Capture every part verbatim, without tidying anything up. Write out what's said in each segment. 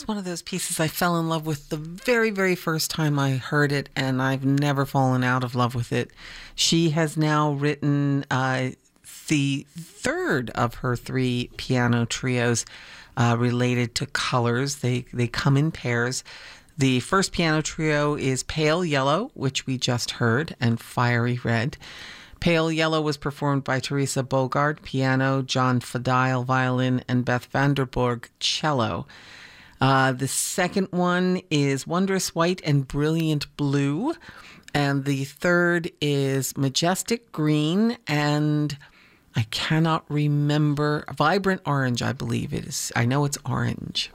It's one of those pieces I fell in love with the very, very first time I heard it, and I've never fallen out of love with it. She has now written uh, the third of her three piano trios uh, related to colors. They, they come in pairs. The first piano trio is Pale Yellow, which we just heard, and Fiery Red. Pale Yellow was performed by Teresa Bogard, piano, John Fadile, violin, and Beth Vanderborg, cello. Uh, the second one is Wondrous White and Brilliant Blue. And the third is Majestic Green and I cannot remember, Vibrant Orange, I believe it is. I know it's orange.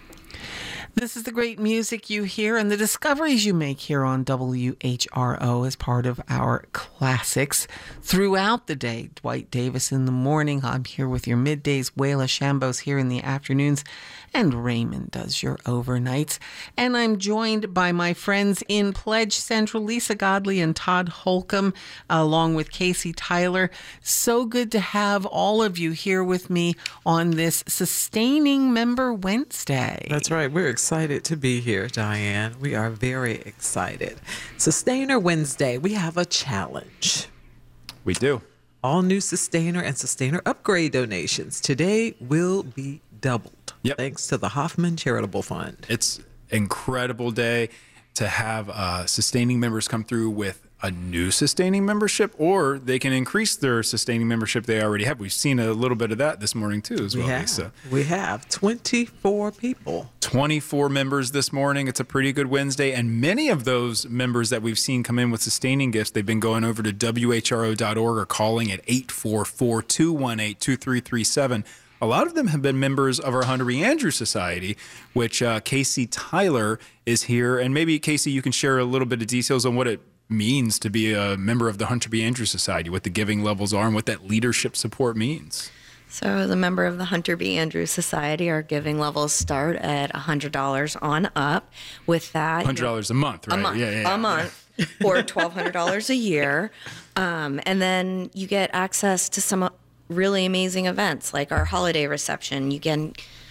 This is the great music you hear and the discoveries you make here on W H R O as part of our classics throughout the day. Dwight Davis in the morning. I'm here with your middays. Wayla Shambos here in the afternoons. And Raymond does your overnights. And I'm joined by my friends in Pledge Central, Lisa Godley and Todd Holcomb, along with Casey Tyler. So good to have all of you here with me on this Sustaining Member Wednesday. That's right. We're excited to be here, Diane. We are very excited. Sustainer Wednesday, we have a challenge. We do. All new Sustainer and Sustainer Upgrade donations today will be doubled. Yep. Thanks to the Hoffman Charitable Fund. It's incredible day to have uh, sustaining members come through with a new sustaining membership, or they can increase their sustaining membership they already have. We've seen a little bit of that this morning too as we well, have, Lisa. We have twenty-four people. twenty-four members this morning. It's a pretty good Wednesday, and many of those members that we've seen come in with sustaining gifts, they've been going over to W H R O dot org or calling at eight four four, two one eight, two three three seven. A lot of them have been members of our Hunter B. Andrews Society, which uh, Casey Tyler is here. And maybe, Casey, you can share a little bit of details on what it means to be a member of the Hunter B. Andrews Society, what the giving levels are, and what that leadership support means. So as a member of the Hunter B. Andrews Society, our giving levels start at one hundred dollars on up. With that, one hundred dollars a month, right? A month, yeah, yeah, yeah. a month or twelve hundred dollars a year. Um, and then you get access to some really amazing events like our holiday reception. You can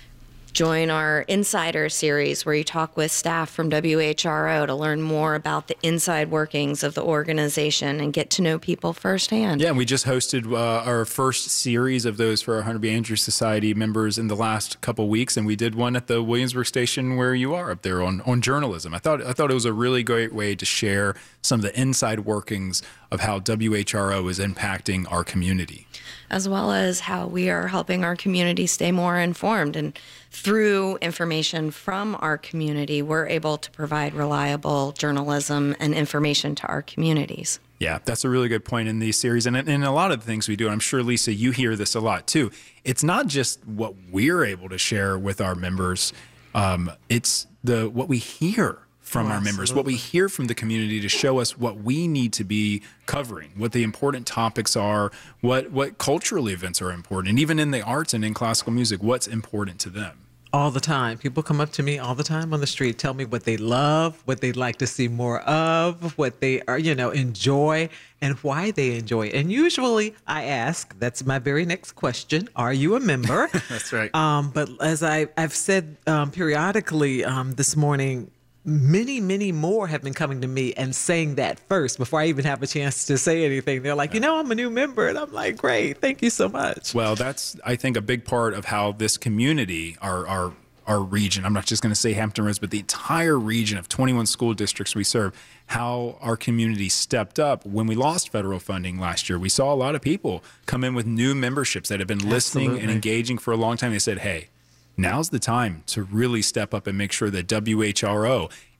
join our Insider series where you talk with staff from W H R O to learn more about the inside workings of the organization and get to know people firsthand. Yeah, and we just hosted uh, our first series of those for our Hunter B. Andrews Society members in the last couple weeks, and we did one at the Williamsburg station where you are up there on, on journalism. I thought I thought it was a really great way to share some of the inside workings of how W H R O is impacting our community, as well as how we are helping our community stay more informed. And through information from our community, we're able to provide reliable journalism and information to our communities. Yeah, that's a really good point in these series. And in a lot of the things we do, and I'm sure, Lisa, you hear this a lot too, it's not just what we're able to share with our members. Um, it's the what we hear from Oh, our members, absolutely. what we hear from the community to show us what we need to be covering, what the important topics are, what, what cultural events are important, and even in the arts and in classical music, what's important to them. All the time. People come up to me all the time on the street, tell me what they love, what they'd like to see more of, what they are, you know, enjoy, and why they enjoy it. And usually I ask, that's my very next question, are you a member? That's right. Um, but as I, I've said um, periodically um, this morning, many, many more have been coming to me and saying that first before I even have a chance to say anything. They're like, you know, I'm a new member. And I'm like, great. Thank you so much. Well, that's, I think, a big part of how this community, our our, our region, I'm not just going to say Hampton Roads, but the entire region of twenty-one school districts we serve, how our community stepped up. When we lost federal funding last year, we saw a lot of people come in with new memberships that have been listening Absolutely. and engaging for a long time. They said, hey, now's the time to really step up and make sure that W H R O